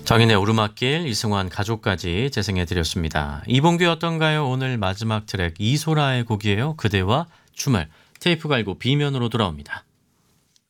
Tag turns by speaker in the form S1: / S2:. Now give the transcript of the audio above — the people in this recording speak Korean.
S1: 정인의 오르막길, 이승환 가족까지 재생해드렸습니다. 이봉규 어떤가요? 오늘 마지막 트랙 이소라의 곡이에요. 그대와 춤을 테이프 갈고 B면으로 돌아옵니다.